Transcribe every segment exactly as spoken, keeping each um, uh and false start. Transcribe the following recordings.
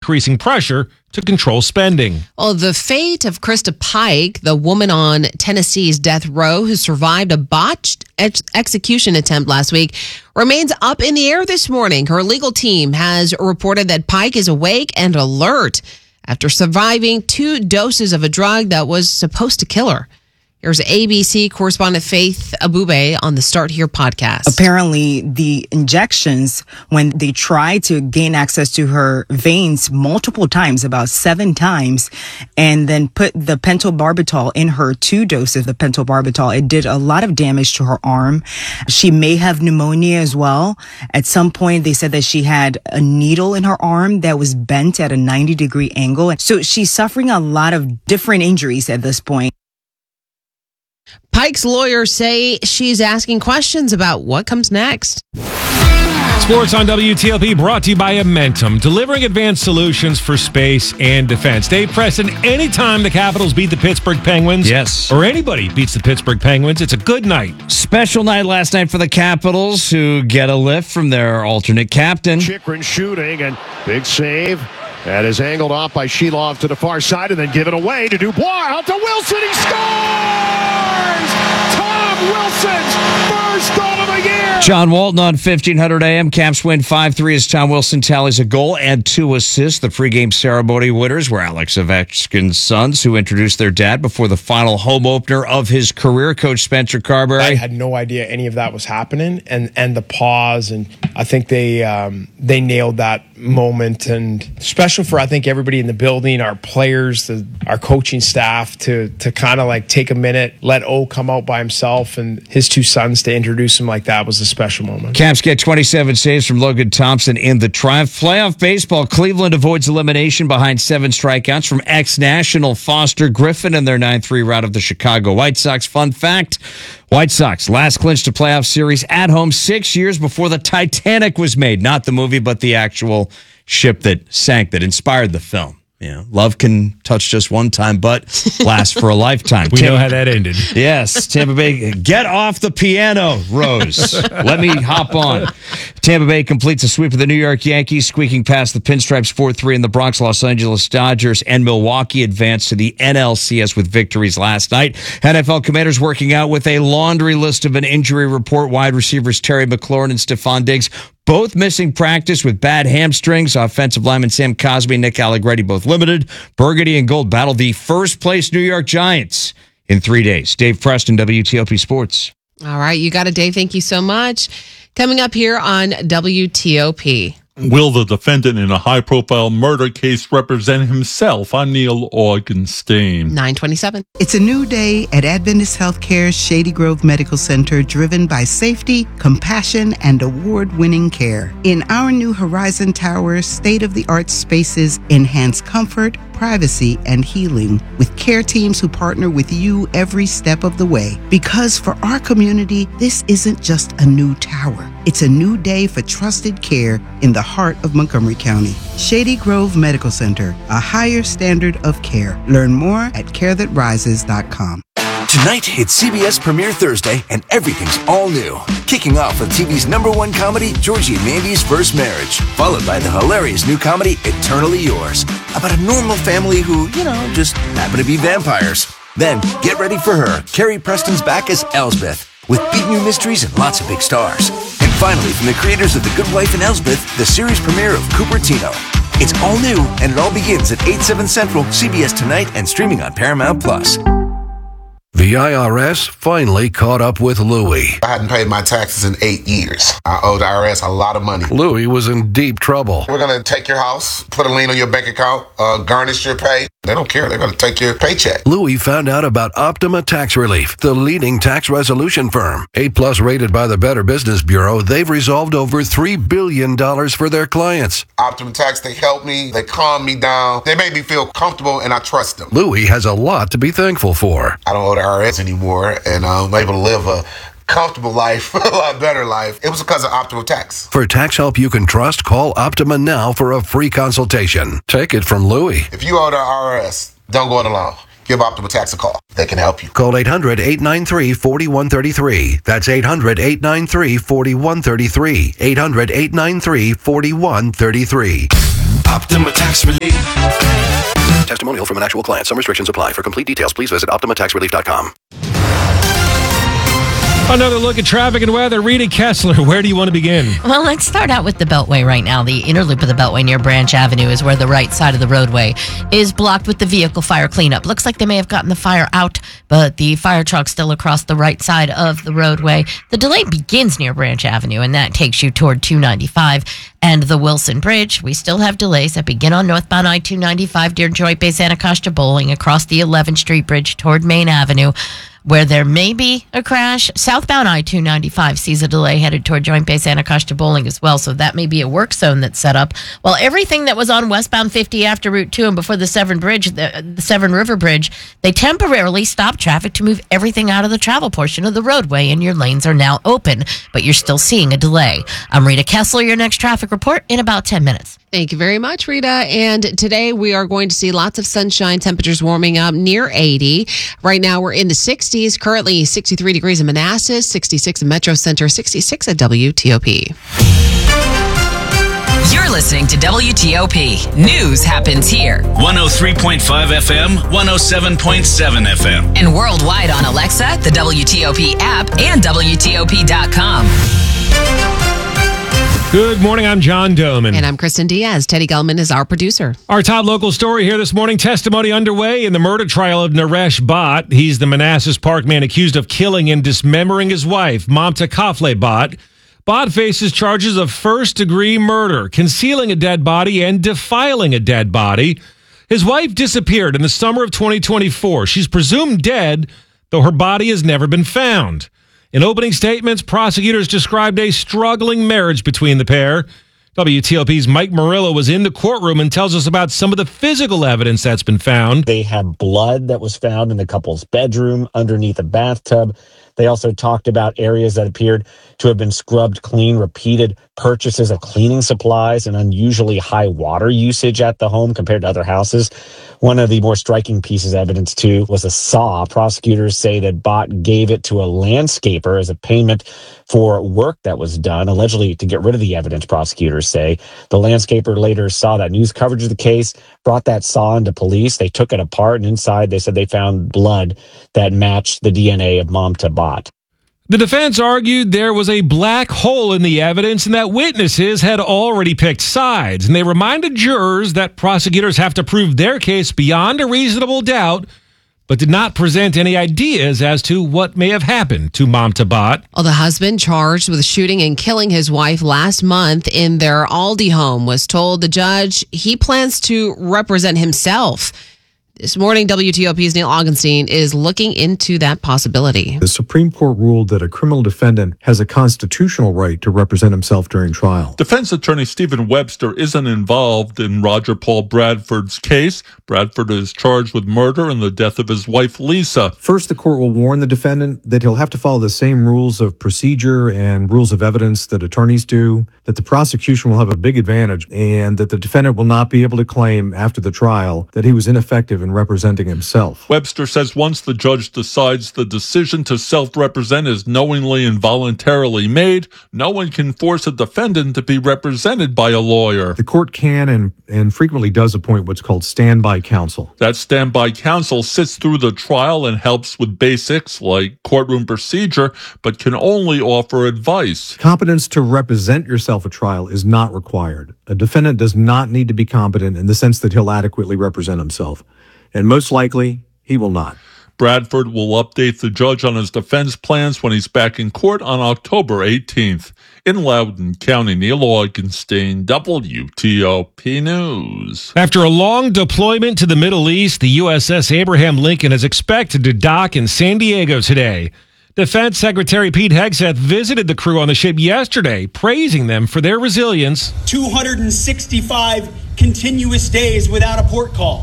increasing pressure to control spending. Well, the fate of Krista Pike, the woman on Tennessee's death row who survived a botched ex- execution attempt last week, remains up in the air this morning. Her legal team has reported that Pike is awake and alert after surviving two doses of a drug that was supposed to kill her. Here's A B C correspondent Faith Abube on the Start Here podcast. Apparently, the injections, when they tried to gain access to her veins multiple times, about seven times, and then put the pentobarbital in her two doses of the pentobarbital, it did a lot of damage to her arm. She may have pneumonia as well. At some point, they said that she had a needle in her arm that was bent at a ninety degree angle. So she's suffering a lot of different injuries at this point. Pike's lawyers say she's asking questions about what comes next. Sports on W T L P brought to you by Amentum, delivering advanced solutions for space and defense. Dave Preston, anytime the Capitals beat the Pittsburgh Penguins, yes, or anybody beats the Pittsburgh Penguins, it's a good night. Special night last night for the Capitals, who get a lift from their alternate captain. Chychrun shooting, and big save. That is angled off by Sheilov to the far side and then given away to Dubois. Out to Wilson. He scores! Tom Wilson's first goal of the year. John Walton on fifteen hundred A M. Caps win five three as Tom Wilson tallies a goal and two assists. The pregame ceremony winners were Alex Ovechkin's sons, who introduced their dad before the final home opener of his career. Coach Spencer Carberry. I had no idea any of that was happening, and, and the pause, and I think they um, they nailed that moment, and special for I think everybody in the building, our players, the, our coaching staff, to to kind of like take a minute, let O come out by himself and his two sons to introduce him like that was a special moment. Caps get twenty-seven saves from Logan Thompson in the triumph. Playoff baseball, Cleveland avoids elimination behind seven strikeouts from ex-national Foster Griffin in their nine three rout of the Chicago White Sox. Fun fact, White Sox last clinched a playoff series at home six years before the Titanic was made. Not the movie, but the actual ship that sank, that inspired the film. You know, love can touch just one time, but last for a lifetime. We Tampa, know how that ended. Yes, Tampa Bay, get off the piano, Rose. Let me hop on. Tampa Bay completes a sweep of the New York Yankees, squeaking past the Pinstripes four three in the Bronx. Los Angeles Dodgers and Milwaukee advanced to the N L C S with victories last night. N F L Commanders working out with a laundry list of an injury report. Wide receivers Terry McLaurin and Stephon Diggs both missing practice with bad hamstrings. Offensive lineman Sam Cosmi and Nick Allegretti both limited. Burgundy and Gold battle the first-place New York Giants in three days. Dave Preston, W T L P Sports. All right, you got it, Dave. Thank you so much. Coming up here on W T O P. Will the defendant in a high-profile murder case represent himself? I'm Neil Augenstein. nine twenty-seven. It's a new day at Adventist Healthcare's Shady Grove Medical Center, driven by safety, compassion, and award-winning care. In our new Horizon Tower, state-of-the-art spaces enhance comfort, privacy, and healing with care teams who partner with you every step of the way. Because for our community, this isn't just a new tower. It's a new day for trusted care in the heart of Montgomery County. Shady Grove Medical Center, a higher standard of care. Learn more at care that rises dot com. Tonight, it's C B S Premiere Thursday, and everything's all new. Kicking off with T V's number one comedy, Georgie and Mandy's First Marriage, followed by the hilarious new comedy, Eternally Yours, about a normal family who, you know, just happen to be vampires. Then, get ready for her, Carrie Preston's back as Elsbeth, with big new mysteries and lots of big stars. And finally, from the creators of The Good Wife and Elsbeth, the series premiere of Cupertino. It's all new, and it all begins at eight, seven Central, C B S Tonight, and streaming on Paramount Plus. The I R S finally caught up with Louie. I hadn't paid my taxes in eight years. I owed the I R S a lot of money. Louie was in deep trouble. We're going to take your house, put a lien on your bank account, uh, garnish your pay. They don't care. They're going to take your paycheck. Louie found out about Optima Tax Relief, the leading tax resolution firm. A-plus rated by the Better Business Bureau, they've resolved over three billion dollars for their clients. Optima Tax, they help me. They calm me down. They make me feel comfortable, and I trust them. Louie has a lot to be thankful for. I don't owe the I R S anymore, and I'm able to live a comfortable life, a lot better life. It was because of Optima Tax. For tax help you can trust, call Optima now for a free consultation. Take it from Louie. If you owe the I R S, don't go it alone. Give Optima Tax a call. They can help you. Call eight hundred, eight nine three, four one three three. That's eight hundred, eight nine three, four one three three. eight hundred, eight nine three, four one three three. Optima Tax Relief. Testimonial from an actual client. Some restrictions apply. For complete details, please visit optima tax relief dot com. Another look at traffic and weather. Rita Kessler, where do you want to begin? Well, let's start out with the Beltway right now. The inner loop of the Beltway near Branch Avenue is where the right side of the roadway is blocked with the vehicle fire cleanup. Looks like they may have gotten the fire out, but the fire truck's still across the right side of the roadway. The delay begins near Branch Avenue, and that takes you toward two ninety-five and the Wilson Bridge. We still have delays that begin on northbound I two ninety-five near Joint Base Anacostia Bowling, across the eleventh Street Bridge toward Main Avenue, where there may be a crash. Southbound I two ninety-five sees a delay headed toward Joint Base Anacostia Bowling as well, so that may be a work zone that's set up. While everything that was on westbound fifty after Route two and before the Severn Bridge, the, the Severn River Bridge, they temporarily stopped traffic to move everything out of the travel portion of the roadway, and your lanes are now open, but you're still seeing a delay. I'm Rita Kessler, your next traffic report in about ten minutes. Thank you very much, Rita. And today we are going to see lots of sunshine, temperatures warming up near eighty. Right now we're in the sixties, currently sixty-three degrees in Manassas, sixty-six in Metro Center, sixty-six at W T O P. You're listening to W T O P. News happens here. one oh three point five F M, one oh seven point seven F M. And worldwide on Alexa, the W T O P app, and W T O P dot com. Good morning, I'm John Doman. And I'm Kristen Diaz. Teddy Gellman is our producer. Our top local story here this morning, testimony underway in the murder trial of Naresh Bhatt. He's the Manassas Park man accused of killing and dismembering his wife, Mamta Kafle Bhatt. Bhatt faces charges of first-degree murder, concealing a dead body, and defiling a dead body. His wife disappeared in the summer of twenty twenty-four. She's presumed dead, though her body has never been found. In opening statements, prosecutors described a struggling marriage between the pair. W T O P's Mike Murillo was in the courtroom and tells us about some of the physical evidence that's been found. They had blood that was found in the couple's bedroom underneath a bathtub. They also talked about areas that appeared to have been scrubbed clean, repeated purchases of cleaning supplies, and unusually high water usage at the home compared to other houses. One of the more striking pieces of evidence, too, was a saw. Prosecutors say that Bhatt gave it to a landscaper as a payment for work that was done, allegedly to get rid of the evidence, prosecutors say. The landscaper later saw that news coverage of the case, brought that saw into police. They took it apart, and inside they said they found blood that matched the D N A of Mamta Bhatt. The defense argued there was a black hole in the evidence and that witnesses had already picked sides. And they reminded jurors that prosecutors have to prove their case beyond a reasonable doubt, but did not present any ideas as to what may have happened to Mamta Bhatt. Well, the husband charged with shooting and killing his wife last month in their Aldi home was told the judge he plans to represent himself. This morning, W T O P's Neil Augenstein is looking into that possibility. The Supreme Court ruled that a criminal defendant has a constitutional right to represent himself during trial. Defense attorney Stephen Webster isn't involved in Roger Paul Bradford's case. Bradford is charged with murder and the death of his wife, Lisa. First, the court will warn the defendant that he'll have to follow the same rules of procedure and rules of evidence that attorneys do, that the prosecution will have a big advantage, and that the defendant will not be able to claim after the trial that he was ineffective in representing himself. Webster says once the judge decides the decision to self-represent is knowingly and voluntarily made, no one can force a defendant to be represented by a lawyer. The court can and, and frequently does appoint what's called standby counsel. That standby counsel sits through the trial and helps with basics like courtroom procedure, but can only offer advice. Competence to represent yourself at trial is not required. A defendant does not need to be competent in the sense that he'll adequately represent himself. And most likely, he will not. Bradford will update the judge on his defense plans when he's back in court on October eighteenth. In Loudoun County, Neil Augenstein, W T O P News. After a long deployment to the Middle East, the U S S Abraham Lincoln is expected to dock in San Diego today. Defense Secretary Pete Hegseth visited the crew on the ship yesterday, praising them for their resilience. two hundred sixty-five continuous days without a port call.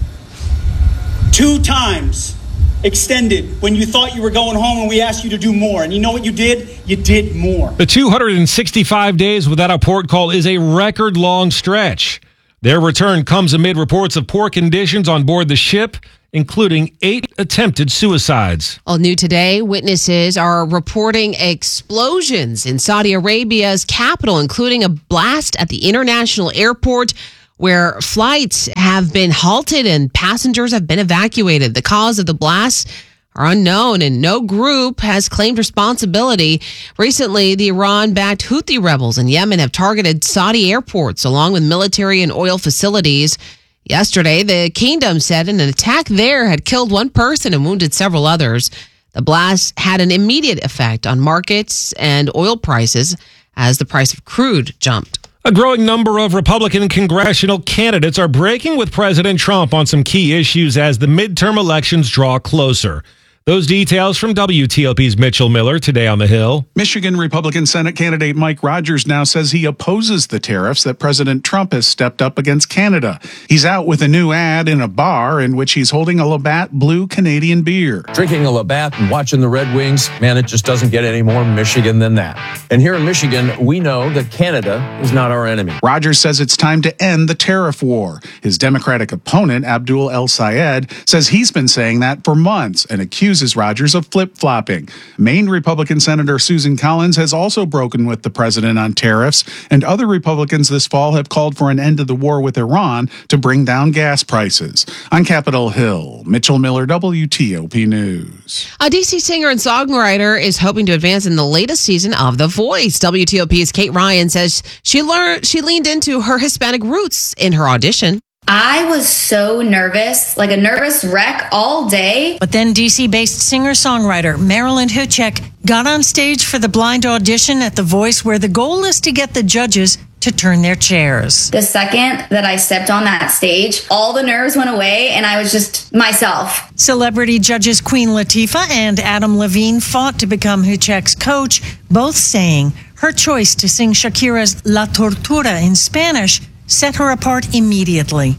Two times extended when you thought you were going home and we asked you to do more. And you know what you did? You did more. The two hundred sixty-five days without a port call is a record-long stretch. Their return comes amid reports of poor conditions on board the ship, including eight attempted suicides. All new today, witnesses are reporting explosions in Saudi Arabia's capital, including a blast at the international airport, where flights have been halted and passengers have been evacuated. The cause of the blast are unknown, and no group has claimed responsibility. Recently, the Iran-backed Houthi rebels in Yemen have targeted Saudi airports along with military and oil facilities. Yesterday, the kingdom said an attack there had killed one person and wounded several others. The blast had an immediate effect on markets and oil prices as the price of crude jumped. A growing number of Republican congressional candidates are breaking with President Trump on some key issues as the midterm elections draw closer. Those details from W T O P's Mitchell Miller today on the Hill. Michigan Republican Senate candidate Mike Rogers now says he opposes the tariffs that President Trump has stepped up against Canada. He's out with a new ad in a bar in which he's holding a Labatt Blue Canadian beer. Drinking a Labatt and watching the Red Wings, man, it just doesn't get any more Michigan than that. And here in Michigan, we know that Canada is not our enemy. Rogers says it's time to end the tariff war. His Democratic opponent, Abdul El Sayed, says he's been saying that for months and accuses Rogers of flip-flopping. Maine Republican Senator Susan Collins has also broken with the president on tariffs, and other Republicans this fall have called for an end to the war with Iran to bring down gas prices. On Capitol Hill, Mitchell Miller, W T O P News. A D C singer and songwriter is hoping to advance in the latest season of The Voice. W T O P's Kate Ryan says she learned she leaned into her Hispanic roots in her audition. I was so nervous, like a nervous wreck all day. But then D C-based singer-songwriter Marilyn Huchek got on stage for the blind audition at The Voice, where the goal is to get the judges to turn their chairs. The second that I stepped on that stage, all the nerves went away and I was just myself. Celebrity judges Queen Latifah and Adam Levine fought to become Huchek's coach, both saying her choice to sing Shakira's La Tortura in Spanish set her apart immediately.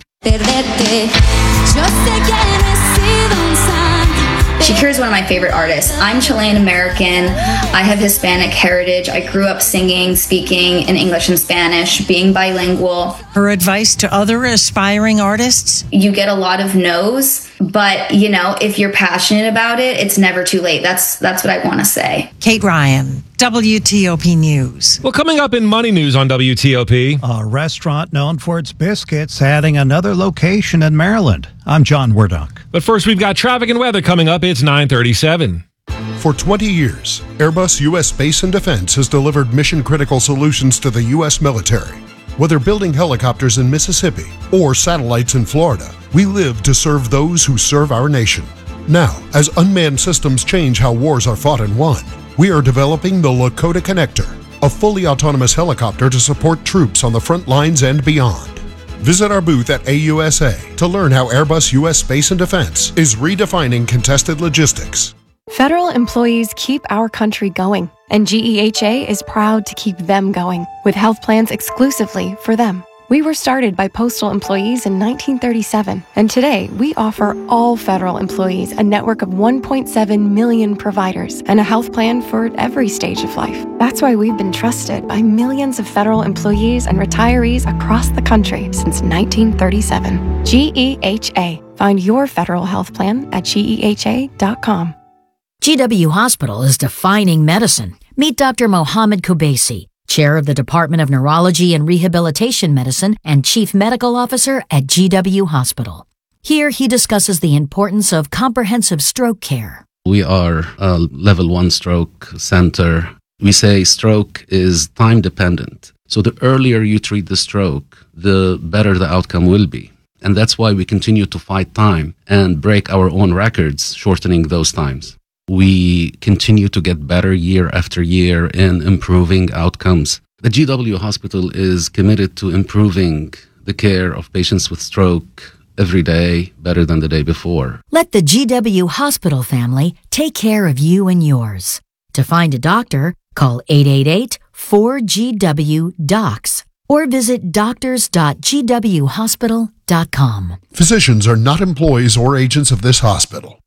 Shakira is one of my favorite artists. I'm Chilean American. I have Hispanic heritage. I grew up singing, speaking in English and Spanish, being bilingual. Her advice to other aspiring artists? You get a lot of no's, but you know, if you're passionate about it, it's never too late. That's that's what I want to say. Kate Ryan, W T O P News. Well, coming up in Money News on W T O P. A restaurant known for its biscuits adding another location in Maryland. I'm John Werdock. But first, we've got traffic and weather coming up. It's nine thirty-seven. For twenty years, Airbus U S Space and Defense has delivered mission-critical solutions to the U S military. Whether building helicopters in Mississippi or satellites in Florida, we live to serve those who serve our nation. Now, as unmanned systems change how wars are fought and won, we are developing the Lakota Connector, a fully autonomous helicopter to support troops on the front lines and beyond. Visit our booth at A U S A to learn how Airbus U S Space and Defense is redefining contested logistics. Federal employees keep our country going, and G E H A is proud to keep them going with health plans exclusively for them. We were started by postal employees in nineteen thirty-seven, and today we offer all federal employees a network of one point seven million providers and a health plan for every stage of life. That's why we've been trusted by millions of federal employees and retirees across the country since nineteen thirty-seven. G E H A. Find your federal health plan at G E H A dot com. G W Hospital is defining medicine. Meet Doctor Mohammed Kubaisi, Chair of the Department of Neurology and Rehabilitation Medicine and Chief Medical Officer at G W Hospital. Here he discusses the importance of comprehensive stroke care. We are a level one stroke center. We say stroke is time dependent. So the earlier you treat the stroke, the better the outcome will be. And that's why we continue to fight time and break our own records, shortening those times. We continue to get better year after year in improving outcomes. The G W Hospital is committed to improving the care of patients with stroke every day better than the day before. Let the G W Hospital family take care of you and yours. To find a doctor, call eight eight eight, four G W, D O C S or visit doctors dot g w hospital dot com. Physicians are not employees or agents of this hospital.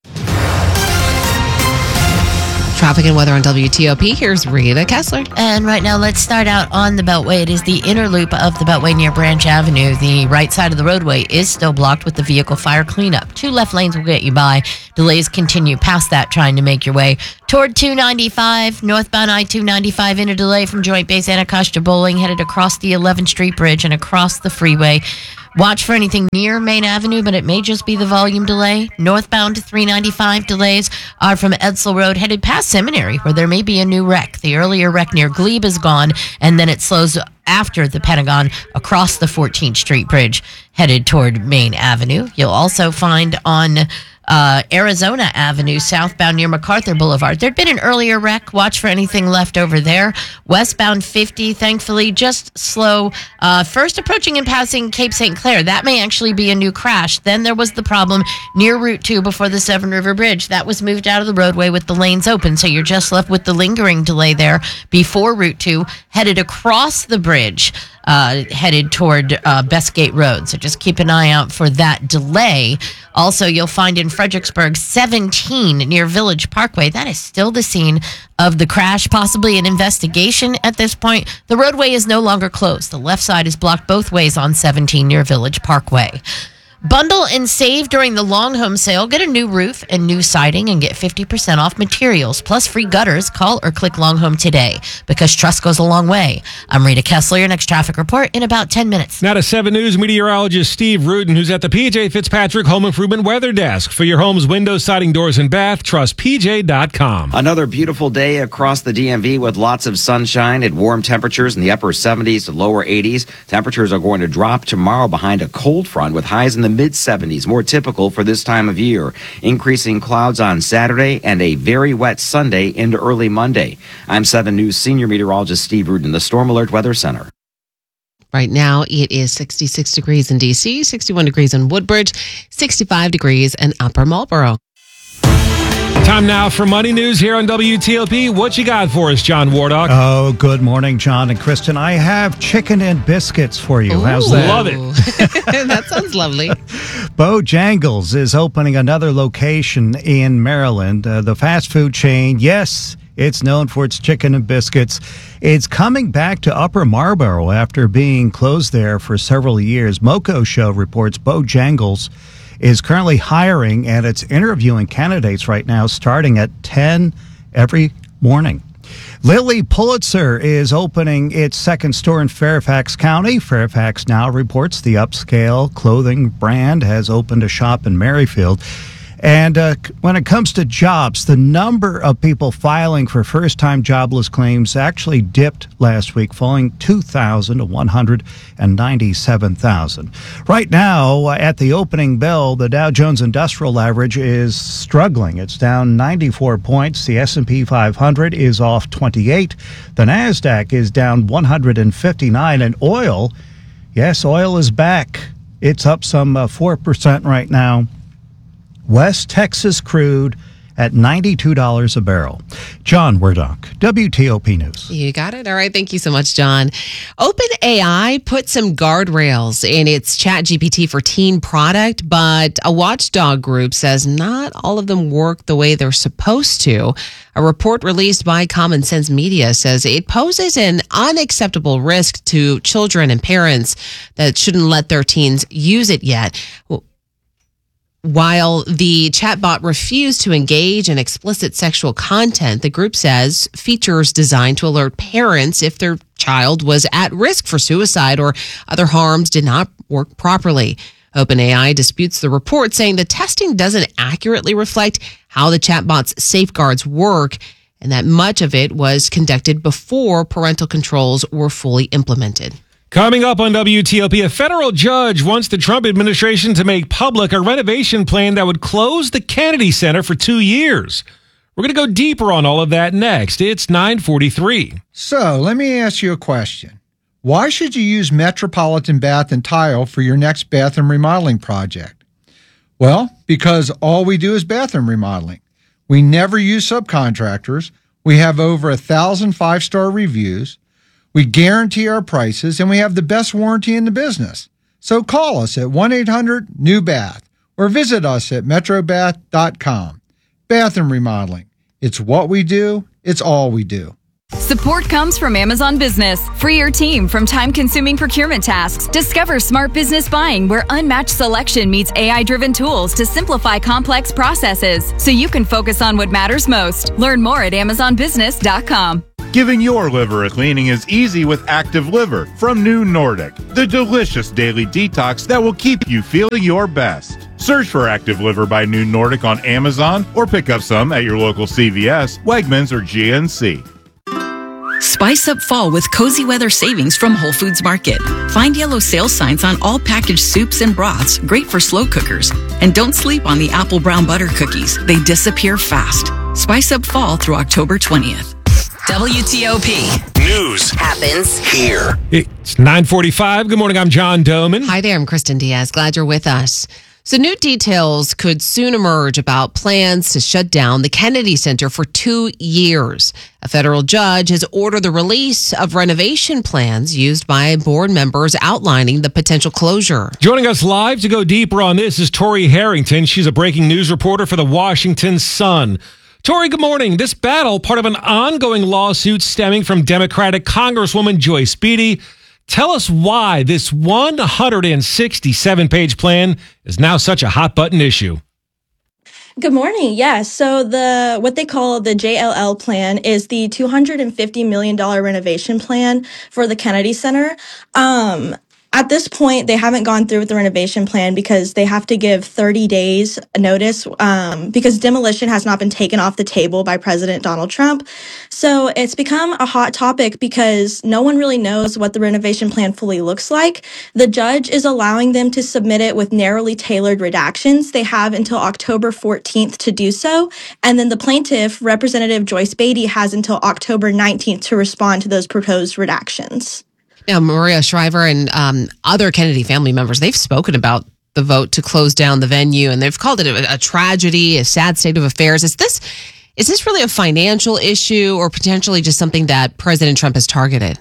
Traffic and weather on W T O P. Here's Rita Kessler. And right now, let's start out on the Beltway. It is the inner loop of the Beltway near Branch Avenue. The right side of the roadway is still blocked with the vehicle fire cleanup. Two left lanes will get you by. Delays continue past that, trying to make your way toward two ninety-five. Northbound I two ninety-five in a delay from Joint Base Anacostia Bowling, headed across the eleventh Street Bridge and across the freeway. Watch for anything near Main Avenue, but it may just be the volume delay. Northbound to three ninety-five delays are from Edsel Road, headed past Seminary, where there may be a new wreck. The earlier wreck near Glebe is gone, and then it slows after the Pentagon across the fourteenth Street Bridge, headed toward Main Avenue. You'll also find on Uh, Arizona Avenue, southbound near MacArthur Boulevard. There'd been an earlier wreck. Watch for anything left over there. Westbound fifty, thankfully, just slow. Uh, first approaching and passing Cape Saint Clair. That may actually be a new crash. Then there was the problem near Route two before the Severn River Bridge. That was moved out of the roadway with the lanes open, so you're just left with the lingering delay there before Route two, headed across the bridge. Uh, headed toward uh, Bestgate Road. So just keep an eye out for that delay. Also, you'll find in Fredericksburg seventeen near Village Parkway. That is still the scene of the crash, possibly an investigation at this point. The roadway is no longer closed. The left side is blocked both ways on seventeen near Village Parkway. Bundle and save during the Long Home Sale. Get a new roof and new siding and get fifty percent off materials, plus free gutters. Call or click Long Home today, because trust goes a long way. I'm Rita Kessler. Your next traffic report in about ten minutes. Now to seven News meteorologist Steve Rudin, who's at the P J Fitzpatrick Home Improvement Weather Desk. For your home's windows, siding, doors, and bath, trust P J dot com. Another beautiful day across the D M V with lots of sunshine and warm temperatures in the upper seventies to lower eighties. Temperatures are going to drop tomorrow behind a cold front with highs in the mid seventies, more typical for this time of year. Increasing clouds on Saturday and a very wet Sunday into early Monday. I'm seven News senior meteorologist Steve Rudin, the Storm Alert Weather Center. Right now, it is sixty-six degrees in D C, sixty-one degrees in Woodbridge, sixty-five degrees in Upper Marlboro. Time now for Money News here on W T O P. What you got for us, John Wardock? Oh, good morning, John and Kristen. I have chicken and biscuits for you. Ooh. How's that? Love it. That sounds lovely. Bojangles is opening another location in Maryland. Uh, the fast food chain, yes, it's known for its chicken and biscuits. It's coming back to Upper Marlboro after being closed there for several years. Moco Show reports Bojangles is currently hiring, and it's interviewing candidates right now starting at ten every morning. Lilly Pulitzer is opening its second store in Fairfax County. Fairfax Now reports the upscale clothing brand has opened a shop in Merrifield. And uh, when it comes to jobs, the number of people filing for first-time jobless claims actually dipped last week, falling two thousand to one hundred ninety-seven thousand. Right now, at the opening bell, the Dow Jones Industrial Average is struggling. It's down ninety-four points. The S and P five hundred is off twenty-eight. The NASDAQ is down one hundred fifty-nine. And oil, yes, oil is back. It's up some uh, four percent right now. West Texas crude at ninety-two dollars a barrel. John Wardock, W T O P News. You got it. All right. Thank you so much, John. OpenAI put some guardrails in its ChatGPT for Teen product, but a watchdog group says not all of them work the way they're supposed to. A report released by Common Sense Media says it poses an unacceptable risk to children and parents that shouldn't let their teens use it yet. Well, while the chatbot refused to engage in explicit sexual content, the group says features designed to alert parents if their child was at risk for suicide or other harms did not work properly. OpenAI disputes the report, saying the testing doesn't accurately reflect how the chatbot's safeguards work and that much of it was conducted before parental controls were fully implemented. Coming up on W T O P, a federal judge wants the Trump administration to make public a renovation plan that would close the Kennedy Center for two years. We're going to go deeper on all of that next. It's nine forty-three. So let me ask you a question. Why should you use Metropolitan Bath and Tile for your next bathroom remodeling project? Well, because all we do is bathroom remodeling. We never use subcontractors. We have over a thousand five-star reviews. We guarantee our prices, and we have the best warranty in the business. So call us at one eight hundred new bath or visit us at metrobath dot com. Bathroom remodeling. It's what we do. It's all we do. Support comes from Amazon Business. Free your team from time-consuming procurement tasks. Discover smart business buying where unmatched selection meets A I-driven tools to simplify complex processes so you can focus on what matters most. Learn more at amazon business dot com. Giving your liver a cleaning is easy with Active Liver from New Nordic, the delicious daily detox that will keep you feeling your best. Search for Active Liver by New Nordic on Amazon or pick up some at your local C V S, Wegmans, or G N C. Spice up fall with cozy weather savings from Whole Foods Market. Find yellow sale signs on all packaged soups and broths, great for slow cookers. And don't sleep on the apple brown butter cookies. They disappear fast. Spice up fall through October twentieth. W T O P News happens here. It's nine forty-five. Good morning. I'm John Doman. Hi there. I'm Kristen Diaz. Glad you're with us. So new details could soon emerge about plans to shut down the Kennedy Center for two years. A federal judge has ordered the release of renovation plans used by board members outlining the potential closure. Joining us live to go deeper on this is Tori Harrington. She's a breaking news reporter for the Washington Sun. Tori, good morning. This battle, part of an ongoing lawsuit stemming from Democratic Congresswoman Joyce Beatty. Tell us why this one hundred sixty-seven page plan is now such a hot button issue. Good morning. Yeah, so the what they call the J L L plan is the two hundred fifty million dollars renovation plan for the Kennedy Center. Um, At this point, they haven't gone through with the renovation plan because they have to give thirty days notice um, because demolition has not been taken off the table by President Donald Trump. So it's become a hot topic because no one really knows what the renovation plan fully looks like. The judge is allowing them to submit it with narrowly tailored redactions. They have until October fourteenth to do so. And then the plaintiff, Representative Joyce Beatty, has until October nineteenth to respond to those proposed redactions. Now, Maria Shriver and um, other Kennedy family members, they've spoken about the vote to close down the venue, and they've called it a, a tragedy, a sad state of affairs. Is this is this really a financial issue or potentially just something that President Trump has targeted?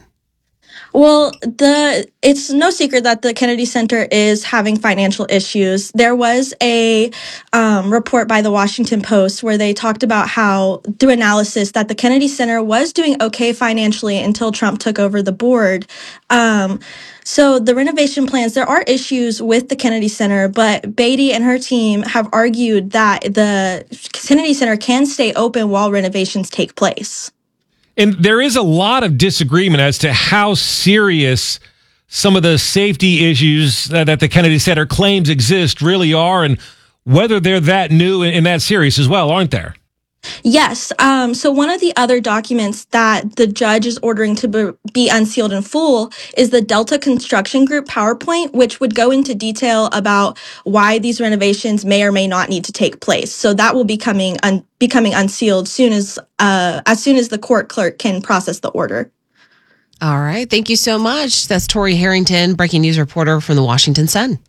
Well, the it's no secret that the Kennedy Center is having financial issues. There was a um, report by the Washington Post where they talked about how, through analysis, that the Kennedy Center was doing okay financially until Trump took over the board. Um, so the renovation plans, there are issues with the Kennedy Center, but Beatty and her team have argued that the Kennedy Center can stay open while renovations take place. And there is a lot of disagreement as to how serious some of the safety issues that the Kennedy Center claims exist really are and whether they're that new and that serious as well, aren't there? Yes. Um, so one of the other documents that the judge is ordering to be unsealed in full is the Delta Construction Group PowerPoint, which would go into detail about why these renovations may or may not need to take place. So that will be coming un- becoming unsealed soon as uh, as soon as the court clerk can process the order. All right. Thank you so much. That's Tori Harrington, breaking news reporter from the Washington Sun.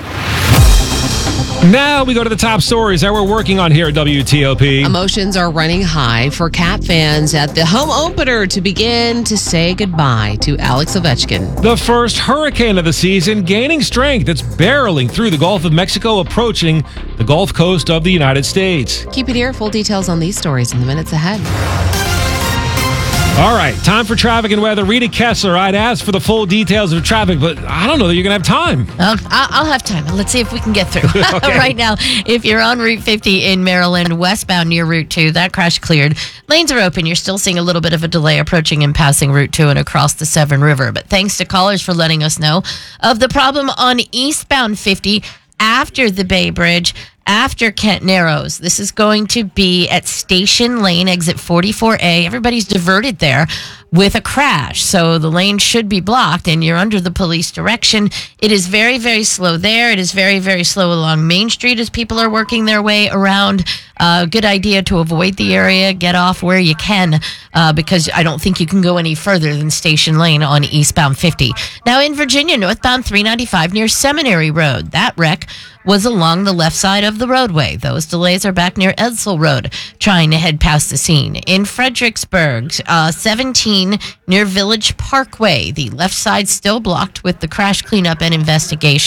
Now we go to the top stories that we're working on here at W T O P. Emotions are running high for Cat fans at the home opener to begin to say goodbye to Alex Ovechkin. The first hurricane of the season gaining strength. It's barreling through the Gulf of Mexico, approaching the Gulf Coast of the United States. Keep it here. Full details on these stories in the minutes ahead. All right, time for traffic and weather. Rita Kessler, I'd ask for the full details of traffic, but I don't know that you're going to have time. Um, I'll have time. Let's see if we can get through. Okay. Right now, if you're on Route fifty in Maryland, westbound near Route two, that crash cleared. Lanes are open. You're still seeing a little bit of a delay approaching and passing Route two and across the Severn River. But thanks to callers for letting us know of the problem on eastbound fifty after the Bay Bridge, after Kent Narrows. This is going to be at Station Lane, exit forty-four A. Everybody's diverted there with a crash. So the lane should be blocked and you're under the police direction. It is very, very slow there. It is very, very slow along Main Street as people are working their way around. Uh, good idea to avoid the area. Get off where you can uh, because I don't think you can go any further than Station Lane on eastbound fifty. Now in Virginia, northbound three ninety-five near Seminary Road. That wreck was along the left side of the roadway. Those delays are back near Edsel Road, trying to head past the scene. In Fredericksburg, uh, seventeen near Village Parkway, the left side still blocked with the crash cleanup and investigation.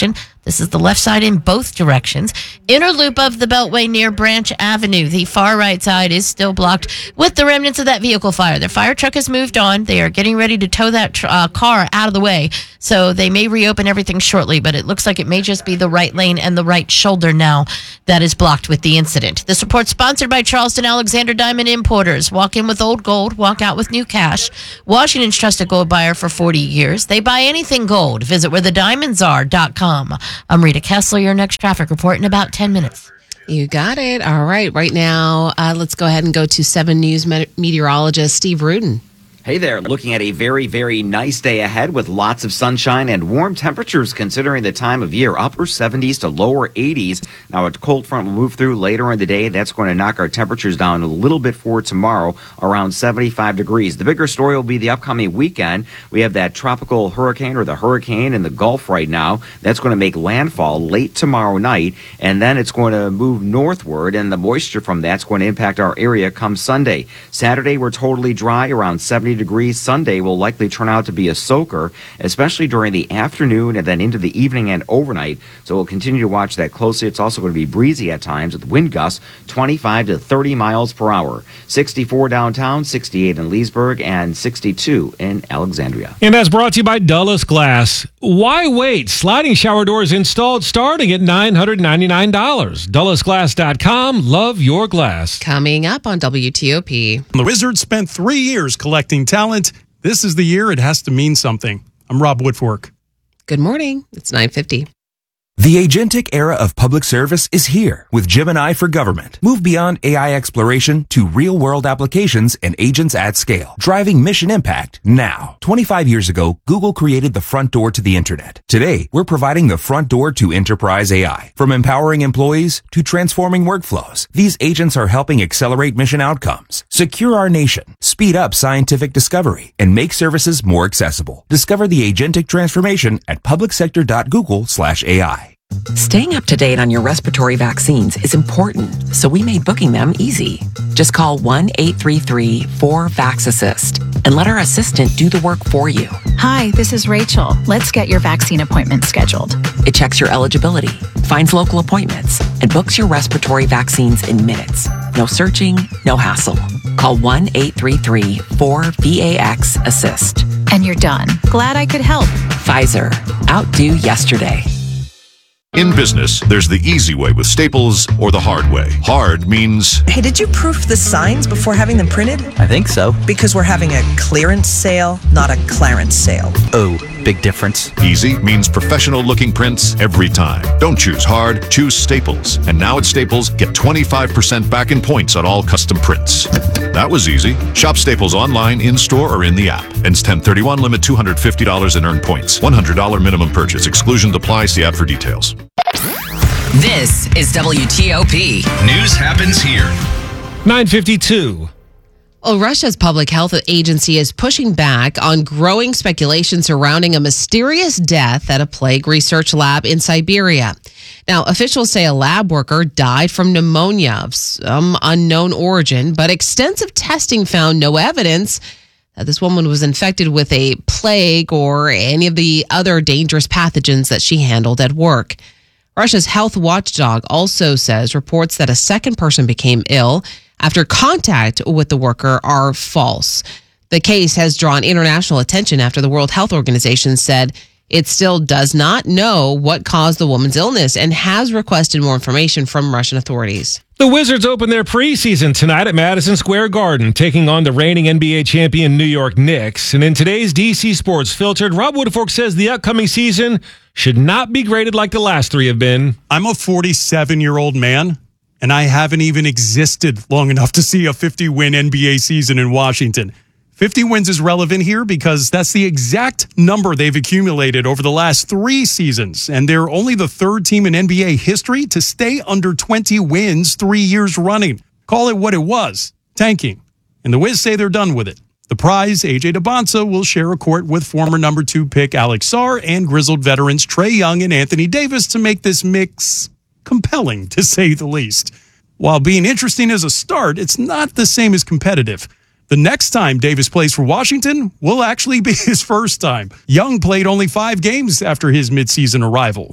This is the left side in both directions. Inner loop of the Beltway near Branch Avenue. The far right side is still blocked with the remnants of that vehicle fire. The fire truck has moved on. They are getting ready to tow that tr- uh, car out of the way. So they may reopen everything shortly, but it looks like it may just be the right lane and the right shoulder now that is blocked with the incident. This report sponsored by Charleston Alexander Diamond Importers. Walk in with old gold, walk out with new cash. Washington's trusted gold buyer for forty years. They buy anything gold. Visit where the diamonds are dot com. I'm Rita Kessler, your next traffic report in about ten minutes. You got it. All right. Right now, uh, let's go ahead and go to seven News me- meteorologist Steve Rudin. Hey there, looking at a very, very nice day ahead with lots of sunshine and warm temperatures considering the time of year, upper seventies to lower eighties. Now, a cold front will move through later in the day. That's going to knock our temperatures down a little bit for tomorrow, around seventy-five degrees. The bigger story will be the upcoming weekend. We have that tropical hurricane or the hurricane in the Gulf right now. That's going to make landfall late tomorrow night, and then it's going to move northward, and the moisture from that's going to impact our area come Sunday. Saturday, we're totally dry, around seventy degrees. Sunday will likely turn out to be a soaker, especially during the afternoon and then into the evening and overnight. So we'll continue to watch that closely. It's also going to be breezy at times with wind gusts twenty-five to thirty miles per hour. sixty-four downtown, sixty-eight in Leesburg, and sixty-two in Alexandria. And that's brought to you by Dulles Glass. Why wait? Sliding shower doors installed starting at nine hundred ninety-nine dollars. Dulles Glass dot com. Love your glass. Coming up on W T O P. The Wizards spent three years collecting talent. This is the year it has to mean something. I'm Rob Woodfork. Good morning. It's nine fifty. The agentic era of public service is here with Gemini for Government. Move beyond A I exploration to real-world applications and agents at scale, driving mission impact now. twenty-five years ago, Google created the front door to the internet. Today, we're providing the front door to enterprise A I. From empowering employees to transforming workflows, these agents are helping accelerate mission outcomes, secure our nation, speed up scientific discovery, and make services more accessible. Discover the agentic transformation at publicsector.google slash AI. Staying up to date on your respiratory vaccines is important, so we made booking them easy. Just call one eight three three four vax assist and let our assistant do the work for you. Hi, this is Rachel. Let's get your vaccine appointment scheduled. It checks your eligibility, finds local appointments, and books your respiratory vaccines in minutes. No searching, no hassle. Call one eight three three four V A X assist. And you're done. Glad I could help. Pfizer. Outdo yesterday. In business, there's the easy way with Staples or the hard way. Hard means... Hey, did you proof the signs before having them printed? I think so. Because we're having a clearance sale, not a Clarence sale. Oh, big difference. Easy means professional-looking prints every time. Don't choose hard, choose Staples. And now at Staples, get twenty-five percent back in points on all custom prints. That was easy. Shop Staples online, in-store, or in the app. Ends ten thirty-one, limit two hundred fifty dollars in earned points. one hundred dollars minimum purchase. Exclusions apply. See ad for details. This is W T O P. News happens here. nine fifty-two. Well, Russia's public health agency is pushing back on growing speculation surrounding a mysterious death at a plague research lab in Siberia. Now, officials say a lab worker died from pneumonia of some unknown origin, but extensive testing found no evidence that this woman was infected with a plague or any of the other dangerous pathogens that she handled at work. Russia's health watchdog also says reports that a second person became ill after contact with the worker are false. The case has drawn international attention after the World Health Organization said it still does not know what caused the woman's illness and has requested more information from Russian authorities. The Wizards open their preseason tonight at Madison Square Garden, taking on the reigning N B A champion New York Knicks. And in today's D C Sports Filtered, Rob Woodfork says the upcoming season should not be graded like the last three have been. I'm a forty-seven-year-old man, and I haven't even existed long enough to see a fifty-win N B A season in Washington. fifty wins is relevant here because that's the exact number they've accumulated over the last three seasons, and they're only the third team in N B A history to stay under twenty wins three years running. Call it what it was, tanking. And the Wiz say they're done with it. The prize, A J DeBonsa, will share a court with former number two pick Alex Sarr and grizzled veterans Trae Young and Anthony Davis to make this mix compelling, to say the least. While being interesting as a start, it's not the same as competitive. The next time Davis plays for Washington will actually be his first time. Young played only five games after his midseason arrival.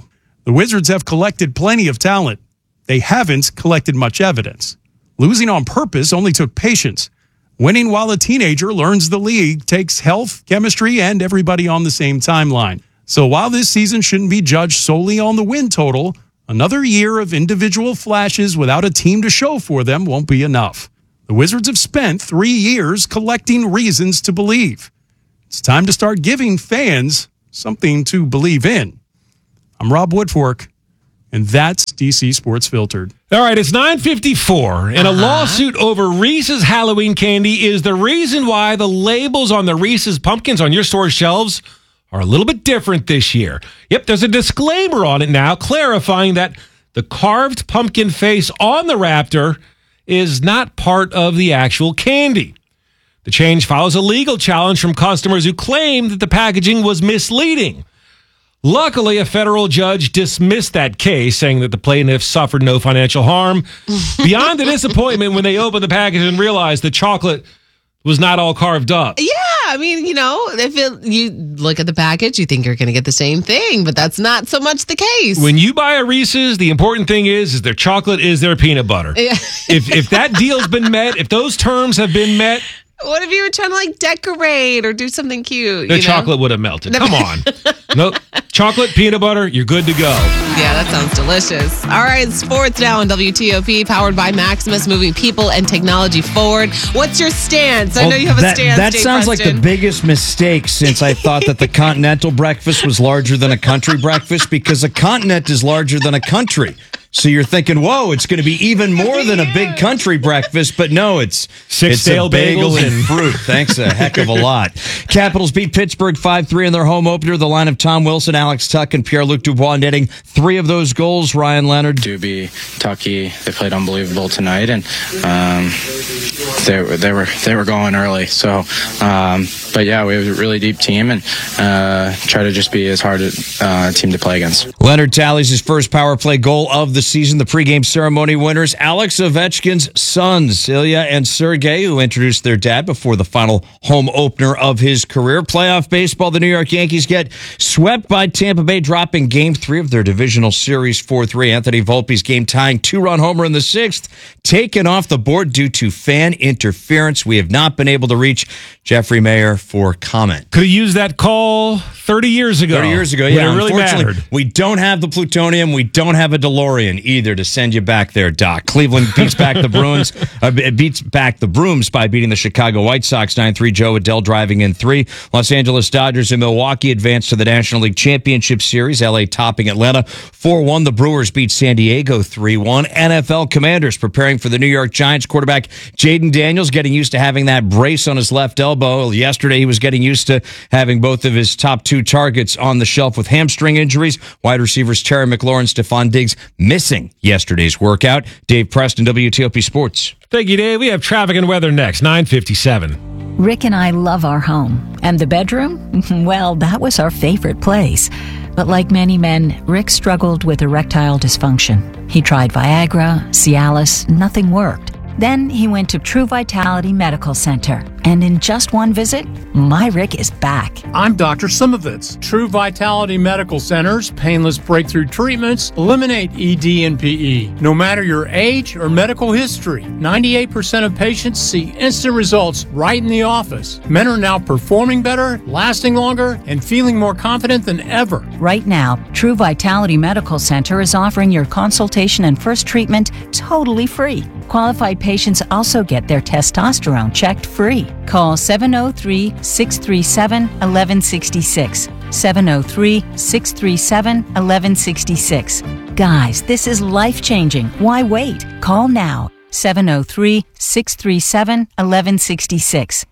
The Wizards have collected plenty of talent. They haven't collected much evidence. Losing on purpose only took patience. Winning while a teenager learns the league takes health, chemistry, and everybody on the same timeline. So while this season shouldn't be judged solely on the win total, another year of individual flashes without a team to show for them won't be enough. The Wizards have spent three years collecting reasons to believe. It's time to start giving fans something to believe in. I'm Rob Woodfork, and that's D C Sports Filtered. All right, it's nine fifty-four, and uh-huh. a lawsuit over Reese's Halloween candy is the reason why the labels on the Reese's pumpkins on your store shelves are a little bit different this year. Yep, there's a disclaimer on it now clarifying that the carved pumpkin face on the Raptor is not part of the actual candy. The change follows a legal challenge from customers who claimed that the packaging was misleading. Luckily, a federal judge dismissed that case, saying that the plaintiffs suffered no financial harm. Beyond the disappointment when they opened the package and realized the chocolate was not all carved up. Yeah, I mean, you know, if it, you look at the package, you think you're going to get the same thing, but that's not so much the case. When you buy a Reese's, the important thing is, is their chocolate is their peanut butter. Yeah. if if that deal's been met, if those terms have been met, what if you were trying to like decorate or do something cute? The you know? chocolate would have melted. Come on. Nope. Chocolate, peanut butter, you're good to go. Yeah, that sounds delicious. All right, sports now on W T O P, powered by Maximus, moving people and technology forward. What's your stance? I well, know you have that, a stance. That Jay sounds Preston. like the biggest mistake since I thought that the continental breakfast was larger than a country breakfast, because a continent is larger than a country. So you're thinking, whoa, it's going to be even more than a big country breakfast, but no, it's six it's stale a bagel bagels and fruit. Thanks a heck of a lot. Capitals beat Pittsburgh five three in their home opener. The line of Tom Wilson, Alex Tuck, and Pierre-Luc Dubois netting three of those goals. Ryan Leonard. Doobie, Tucky, they played unbelievable tonight, and um, they were they were they were going early. So, um, but yeah, we have a really deep team, and uh, try to just be as hard a uh, team to play against. Leonard tallies his first power play goal of the season. The pregame ceremony winners, Alex Ovechkin's sons, Ilya and Sergei, who introduced their dad before the final home opener of his career. Playoff baseball, the New York Yankees get swept by Tampa Bay, dropping game three of their divisional series four three. Anthony Volpe's game-tying two-run homer in the sixth, taken off the board due to fan interference. We have not been able to reach Jeffrey Mayer for comment. Could have used that call thirty years ago. thirty years ago, when yeah. it really Unfortunately, mattered. we don't have the plutonium. We don't have a DeLorean either to send you back there, Doc. Cleveland beats back the Bruins. Uh, beats back the Brooms by beating the Chicago White Sox nine three. Joe Adell driving in three. Los Angeles Dodgers and Milwaukee advance to the National League Championship Series. L A topping Atlanta four one. The Brewers beat San Diego three one. N F L Commanders preparing for the New York Giants. Quarterback Jaden Daniels getting used to having that brace on his left elbow. Yesterday, he was getting used to having both of his top two targets on the shelf with hamstring injuries. Wide receivers Terry McLaurin, Stephon Diggs missing yesterday's workout. Dave Preston, W T O P Sports. Thank you, Dave. We have traffic and weather next, nine fifty-seven. Rick and I love our home. And the bedroom? Well, that was our favorite place. But like many men, Rick struggled with erectile dysfunction. He tried Viagra, Cialis, nothing worked. Then he went to True Vitality Medical Center. And in just one visit, my Rick is back. I'm Doctor Simovitz. True Vitality Medical Center's painless breakthrough treatments eliminate E D and P E. No matter your age or medical history, ninety-eight percent of patients see instant results right in the office. Men are now performing better, lasting longer, and feeling more confident than ever. Right now, True Vitality Medical Center is offering your consultation and first treatment totally free. Qualified patients also get their testosterone checked free. Call seven oh three, six three seven, one one six six. seven oh three, six three seven, one one six six. Guys, this is life-changing. Why wait? Call now. seven oh three, six three seven, one one six six.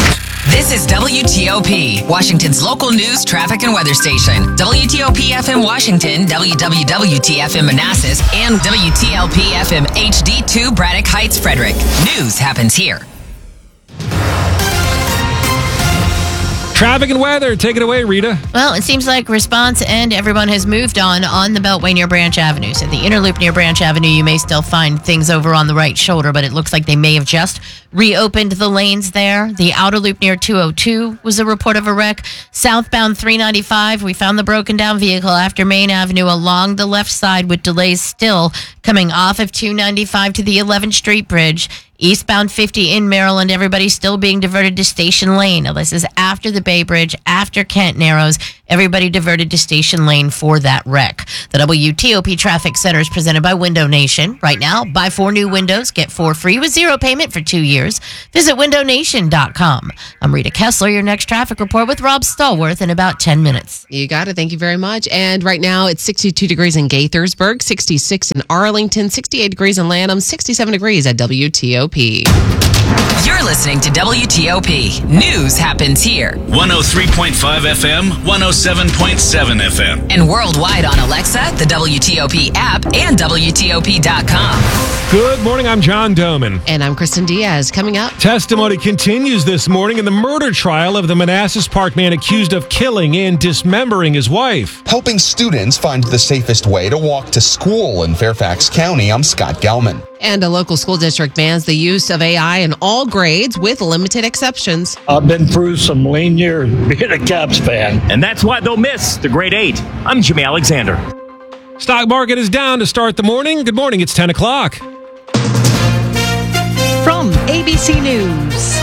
This is W T O P, Washington's local news, traffic, and weather station. W T O P F M Washington, W W W T F M Manassas, and W T L P F M H D two Braddock Heights, Frederick. News happens here. Traffic and weather. Take it away, Rita. Well, it seems like response and everyone has moved on on the Beltway near Branch Avenue. So the inner loop near Branch Avenue, you may still find things over on the right shoulder, but it looks like they may have just reopened the lanes there. The outer loop near two oh two was a report of a wreck. Southbound three ninety-five, we found the broken down vehicle after Main Avenue along the left side with delays still coming off of two ninety-five to the eleventh Street Bridge. Eastbound fifty in Maryland, everybody still being diverted to Station Lane. Now, this is after the Bay Bridge, after Kent Narrows. Everybody diverted to Station Lane for that wreck. The W T O P Traffic Center is presented by Window Nation. Right now, buy four new windows, get four free with zero payment for two years. Visit window nation dot com. I'm Rita Kessler, your next traffic report with Rob Stallworth in about ten minutes. You got it. Thank you very much. And right now, it's sixty-two degrees in Gaithersburg, sixty-six in Arlington, sixty-eight degrees in Lanham, sixty-seven degrees at W T O P. You're listening to W T O P. News happens here. one oh three point five F M, one oh seven point seven F M. And worldwide on Alexa, the W T O P app, and W T O P dot com. Good morning. I'm John Doman. And I'm Kristen Diaz. Coming up, testimony continues this morning in the murder trial of the Manassas Park man accused of killing and dismembering his wife. Helping students find the safest way to walk to school in Fairfax County, I'm Scott Gelman. And a local school district bans the use of A I in all grades with limited exceptions. I've been through some lean years being a Cubs fan. And that's why they'll miss the grade eight. I'm Jimmy Alexander. Stock market is down to start the morning. Good morning. It's ten o'clock. From A B C News,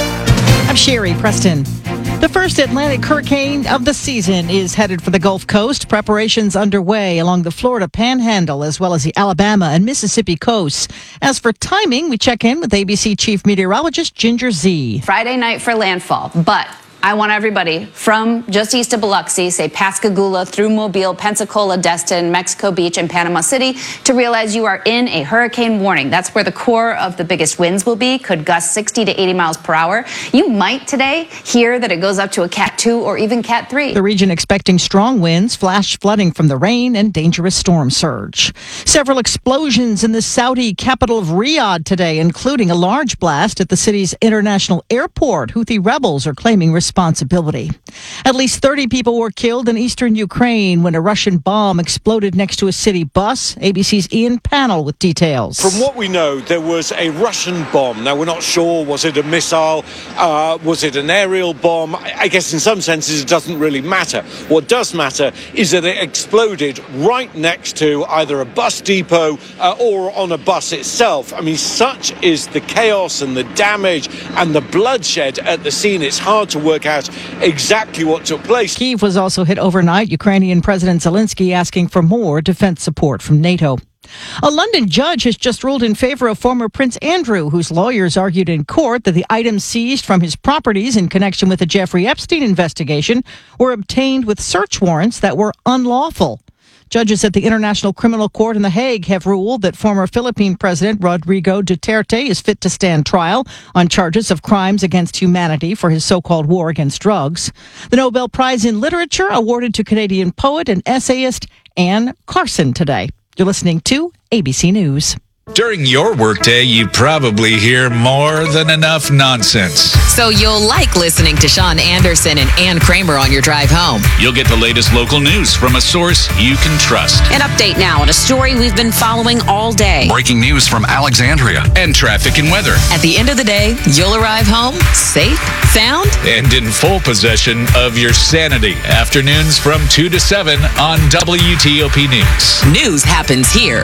I'm Sherry Preston. The first Atlantic hurricane of the season is headed for the Gulf Coast. Preparations underway along the Florida Panhandle as well as the Alabama and Mississippi coasts. As for timing, we check in with A B C Chief Meteorologist Ginger Z. Friday night for landfall, but I want everybody from just east of Biloxi, say Pascagoula, through Mobile, Pensacola, Destin, Mexico Beach, and Panama City, to realize you are in a hurricane warning. That's where the core of the biggest winds will be, could gust sixty to eighty miles per hour. You might today hear that it goes up to a Cat two or even Cat three. The region expecting strong winds, flash flooding from the rain, and dangerous storm surge. Several explosions in the Saudi capital of Riyadh today, including a large blast at the city's international airport. Houthi rebels are claiming responsibility. responsibility. At least thirty people were killed in eastern Ukraine when a Russian bomb exploded next to a city bus. A B C's Ian Pannell with details. From what we know, there was a Russian bomb. Now, we're not sure, was it a missile? Uh, was it an aerial bomb? I guess in some senses it doesn't really matter. What does matter is that it exploded right next to either a bus depot uh, or on a bus itself. I mean, such is the chaos and the damage and the bloodshed at the scene. It's hard to work out exactly what took place. Kyiv was also hit overnight. Ukrainian President Zelensky asking for more defense support from NATO. A London judge has just ruled in favor of former Prince Andrew, whose lawyers argued in court that the items seized from his properties in connection with the Jeffrey Epstein investigation were obtained with search warrants that were unlawful. Judges at the International Criminal Court in The Hague have ruled that former Philippine President Rodrigo Duterte is fit to stand trial on charges of crimes against humanity for his so-called war against drugs. The Nobel Prize in Literature awarded to Canadian poet and essayist Anne Carson today. You're listening to A B C News. During your workday, you probably hear more than enough nonsense. So you'll like listening to Sean Anderson and Ann Kramer on your drive home. You'll get the latest local news from a source you can trust. An update now on a story we've been following all day. Breaking news from Alexandria. And traffic and weather. At the end of the day, you'll arrive home safe, sound, and in full possession of your sanity. Afternoons from two to seven on W T O P News. News happens here.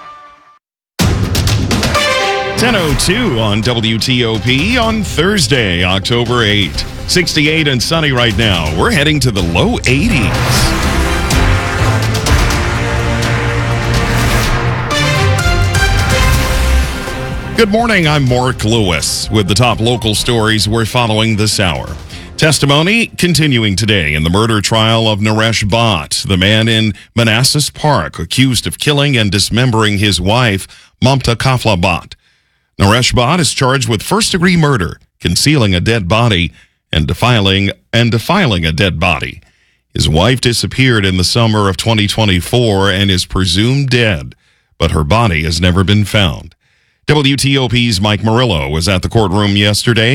ten oh two on W T O P on Thursday, October eighth. sixty-eight and sunny right now. We're heading to the low eighties. Good morning, I'm Mark Lewis with the top local stories we're following this hour. Testimony continuing today in the murder trial of Naresh Bhatt, the man in Manassas Park accused of killing and dismembering his wife, Mamta Kafla Bhatt. Naresh Bhatt is charged with first-degree murder, concealing a dead body, and defiling and defiling a dead body. His wife disappeared in the summer of twenty twenty-four and is presumed dead, but her body has never been found. W T O P's Mike Murillo was at the courtroom yesterday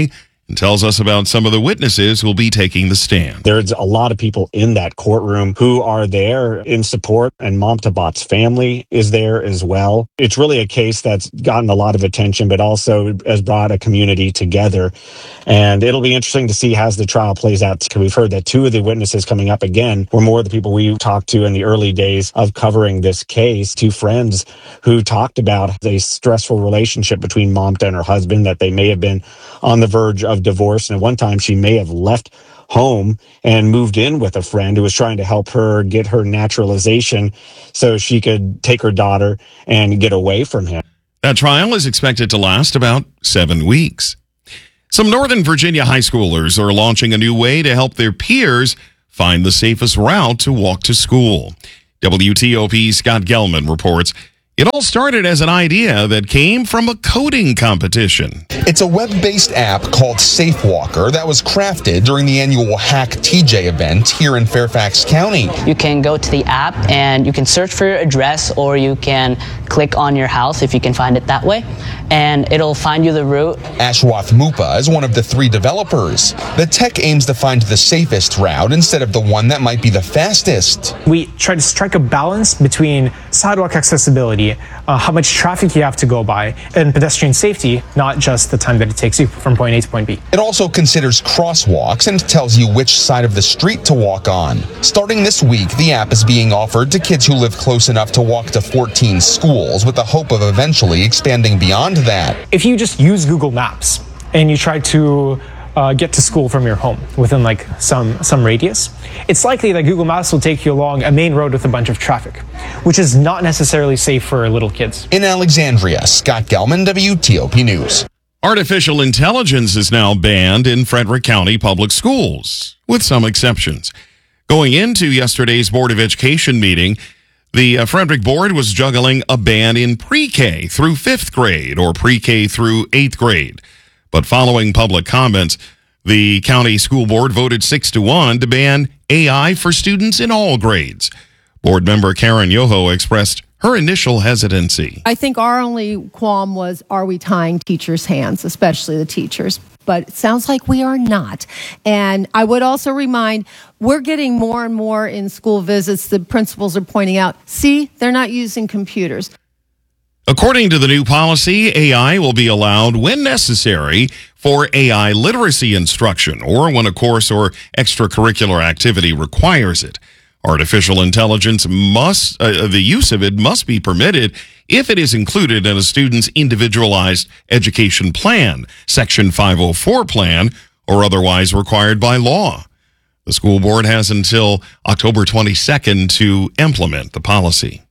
and tells us about some of the witnesses who will be taking the stand. There's a lot of people in that courtroom who are there in support, and Momtabot's family is there as well. It's really a case that's gotten a lot of attention, but also has brought a community together. And it'll be interesting to see as the trial plays out. We've heard that two of the witnesses coming up again were more of the people we talked to in the early days of covering this case. Two friends who talked about a stressful relationship between Momta and her husband, that they may have been on the verge of divorce. And at one time, she may have left home and moved in with a friend who was trying to help her get her naturalization so she could take her daughter and get away from him. That trial is expected to last about seven weeks. Some Northern Virginia high schoolers are launching a new way to help their peers find the safest route to walk to school. W T O P's Scott Gelman reports it all started as an idea that came from a coding competition. It's a web-based app called SafeWalker that was crafted during the annual Hack T J event here in Fairfax County. You can go to the app and you can search for your address, or you can click on your house if you can find it that way, and it'll find you the route. Ashwath Mupa is one of the three developers. The tech aims to find the safest route instead of the one that might be the fastest. We try to strike a balance between sidewalk accessibility, uh, how much traffic you have to go by, and pedestrian safety, not just the time that it takes you from point A to point B. It also considers crosswalks and tells you which side of the street to walk on. Starting this week, the app is being offered to kids who live close enough to walk to fourteen schools, with the hope of eventually expanding beyond that. If you just use Google Maps and you try to uh, get to school from your home within like some some radius, it's likely that Google Maps will take you along a main road with a bunch of traffic, which is not necessarily safe for little kids. In Alexandria, Scott Gelman, W T O P News. Artificial intelligence is now banned in Frederick County public schools, with some exceptions. Going into yesterday's Board of Education meeting, the uh, Frederick Board was juggling a ban in pre-K through fifth grade or pre-K through eighth grade. But following public comments, the county school board voted six to one to ban A I for students in all grades. Board member Karen Yoho expressed her initial hesitancy. I think our only qualm was, are we tying teachers' hands, especially the teachers? But it sounds like we are not. And I would also remind, we're getting more and more in school visits. The principals are pointing out, see, they're not using computers. According to the new policy, A I will be allowed when necessary for A I literacy instruction or when a course or extracurricular activity requires it. Artificial intelligence must, uh, the use of it must be permitted if it is included in a student's individualized education plan, Section five oh four plan, or otherwise required by law. The school board has until October twenty-second to implement the policy.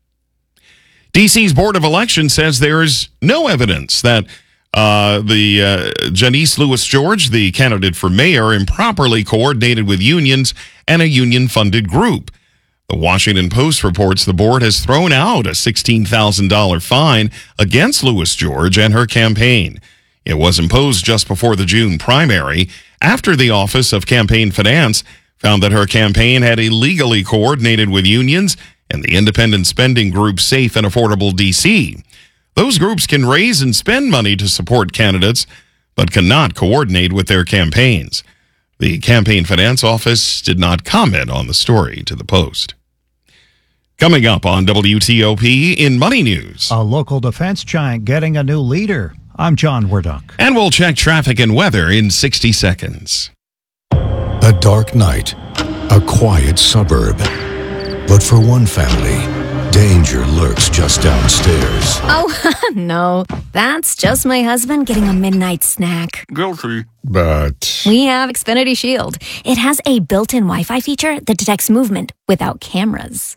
D C's Board of Elections says there is no evidence that uh, the uh, Janice Lewis George, the candidate for mayor, improperly coordinated with unions and a union-funded group. The Washington Post reports the board has thrown out a sixteen thousand dollars fine against Lewis George and her campaign. It was imposed just before the June primary after the Office of Campaign Finance found that her campaign had illegally coordinated with unions and the independent spending group Safe and Affordable D C. Those groups can raise and spend money to support candidates, but cannot coordinate with their campaigns. The Campaign Finance Office did not comment on the story to the Post. Coming up on W T O P in Money News. A local defense giant getting a new leader. I'm John Werdunk. And we'll check traffic and weather in sixty seconds. A dark night, a quiet suburb. But for one family, danger lurks just downstairs. Oh, no. That's just my husband getting a midnight snack. Guilty. But We have Xfinity Shield. It has a built-in Wi-Fi feature that detects movement without cameras.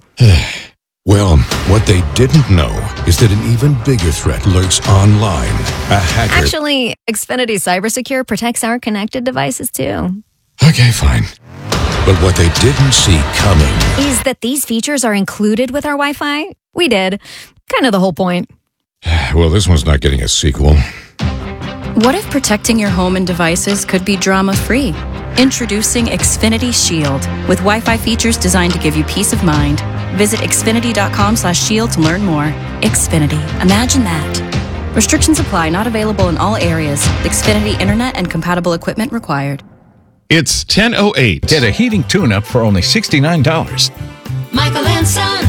well, what they didn't know is that an even bigger threat lurks online. A hacker. Actually, Xfinity CyberSecure protects our connected devices, too. Okay, fine. But what they didn't see coming is that these features are included with our Wi-Fi. We did. Kind of the whole point. Well, this one's not getting a sequel. What if protecting your home and devices could be drama-free? Introducing Xfinity Shield with Wi-Fi features designed to give you peace of mind. Visit Xfinity dot com slash shield to learn more. Xfinity. Imagine that. Restrictions apply, not available in all areas. Xfinity Internet and compatible equipment required. It's ten oh eight. Get a heating tune-up for only sixty-nine dollars. Michael and Son.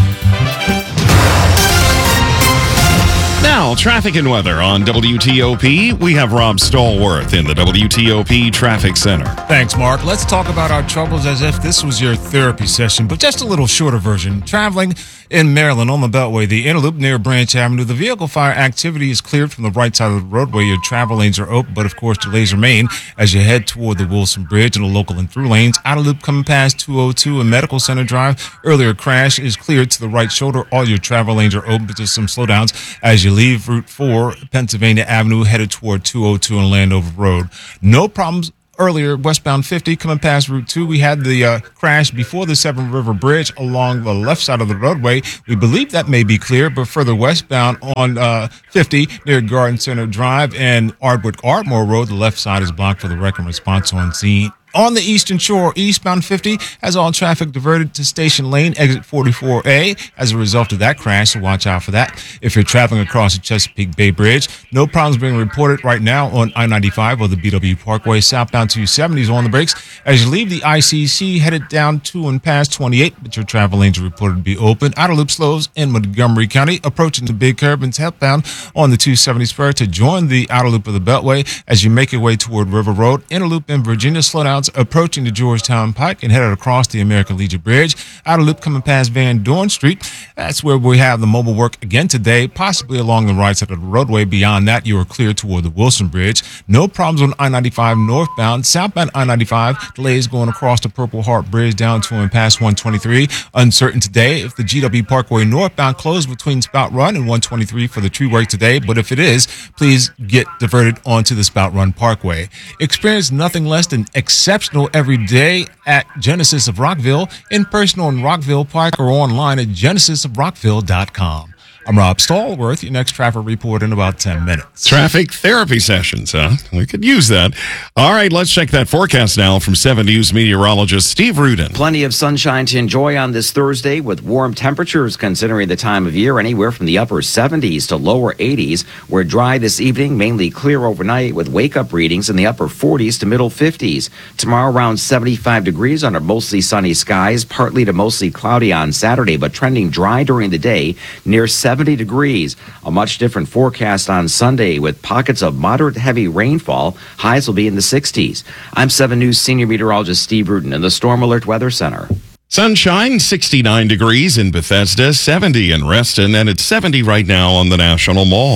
Now, traffic and weather on W T O P. We have Rob Stallworth in the W T O P Traffic Center. Thanks, Mark. Let's talk about our troubles as if this was your therapy session, but just a little shorter version. Traveling in Maryland on the Beltway, the inner loop near Branch Avenue, the vehicle fire activity is cleared from the right side of the roadway. Your travel lanes are open, but of course delays remain as you head toward the Wilson Bridge and the local and through lanes. Outer loop coming past two oh two and Medical Center Drive. Earlier crash is cleared to the right shoulder. All your travel lanes are open, but just some slowdowns as you leave Route four, Pennsylvania Avenue, headed toward two oh two and Landover Road. No problems earlier, westbound fifty coming past Route two. We had the uh, crash before the Seven River Bridge along the left side of the roadway. We believe that may be clear, but further westbound on uh, fifty near Garden Center Drive and Ardwood Ardmore Road, the left side is blocked for the wreck and response on scene. On the Eastern Shore, eastbound fifty has all traffic diverted to Station Lane, exit forty-four A. As a result of that crash, so watch out for that. If you're traveling across the Chesapeake Bay Bridge, no problems being reported right now on I ninety-five or the B W Parkway. Southbound two seventy is on the brakes. As you leave the I C C, headed down to and past twenty-eight, but your travel lanes are reported to be open. Outer loop slows in Montgomery County, approaching the Big Curb and southbound on the two seventy spur to join the outer loop of the Beltway as you make your way toward River Road. Inner loop in Virginia, slowdowns approaching the Georgetown Pike and headed across the American Legion Bridge. Outer loop coming past Van Dorn Street. That's where we have the mobile work again today, possibly along the right side of the roadway. Beyond that, you are clear toward the Wilson Bridge. No problems on I ninety-five northbound. Southbound I ninety-five, delays going across the Purple Heart Bridge down to and past one twenty-three. Uncertain today if the G W Parkway northbound closed between Spout Run and one twenty-three for the tree work today, but if it is, please get diverted onto the Spout Run Parkway. Experience nothing less than exceptional every day at Genesis of Rockville, in person on Rockville Park or online at genesis of rockville dot com. I'm Rob Stallworth, your next traffic report in about ten minutes. Traffic therapy sessions, huh? We could use that. All right, let's check that forecast now from seven News meteorologist Steve Rudin. Plenty of sunshine to enjoy on this Thursday with warm temperatures considering the time of year, anywhere from the upper seventies to lower eighties. We're dry this evening, mainly clear overnight with wake-up readings in the upper forties to middle fifties. Tomorrow around seventy-five degrees under mostly sunny skies, partly to mostly cloudy on Saturday, but trending dry during the day near seventy degrees. A much different forecast on Sunday with pockets of moderate heavy rainfall. Highs will be in the sixties. I'm seven News senior meteorologist Steve Rudin in the Storm Alert Weather Center. Sunshine, sixty-nine degrees in Bethesda, seventy in Reston, and it's seventy right now on the National Mall.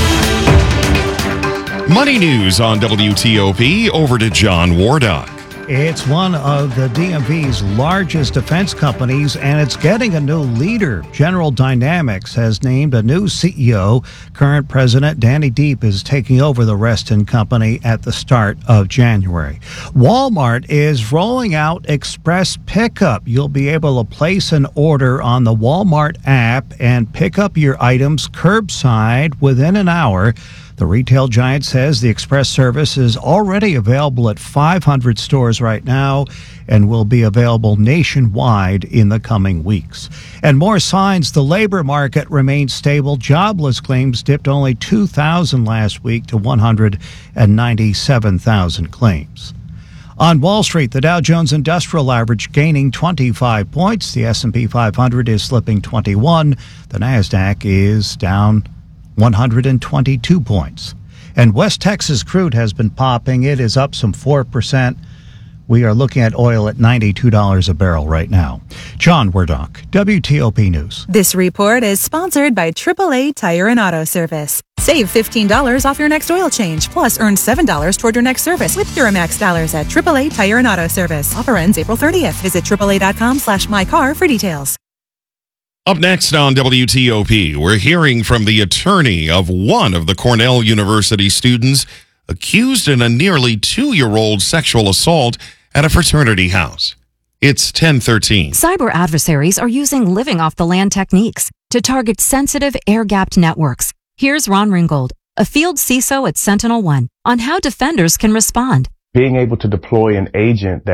Money news on W T O P. Over to John Wardock. It's one of the D M V's largest defense companies, and it's getting a new leader. General Dynamics has named a new C E O. Current president Danny Deep is taking over the Reston company at the start of January. Walmart is rolling out Express Pickup. You'll be able to place an order on the Walmart app and pick up your items curbside within an hour. The retail giant says the express service is already available at five hundred stores right now and will be available nationwide in the coming weeks. And more signs the labor market remains stable. Jobless claims dipped only two thousand last week to one hundred ninety-seven thousand claims. On Wall Street, the Dow Jones Industrial Average gaining twenty-five points. The S and P five hundred is slipping twenty-one. The NASDAQ is down one hundred twenty-two points. And West Texas crude has been popping. It is up some four percent. We are looking at oil at ninety-two dollars a barrel right now. John Wardock, W T O P News. This report is sponsored by triple A Tire and Auto Service. Save fifteen dollars off your next oil change, plus earn seven dollars toward your next service with Duramax dollars at triple A Tire and Auto Service. Offer ends April thirtieth. Visit triple A dot com slash my car for details. Up next on W T O P, we're hearing from the attorney of one of the Cornell University students accused in a nearly two-year-old sexual assault at a fraternity house. It's ten thirteen. Cyber adversaries are using living off the land techniques to target sensitive air-gapped networks. Here's Ron Ringgold, a field C I S O at Sentinel One, on how defenders can respond. Being able to deploy an agent that